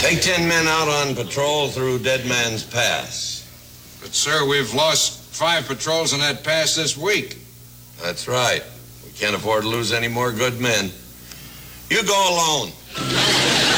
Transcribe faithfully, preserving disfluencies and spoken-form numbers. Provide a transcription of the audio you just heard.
Take ten men out on patrol through Dead Man's Pass. But, sir, we've lost five patrols on that pass this week. That's right. We can't afford to lose any more good men. You go alone.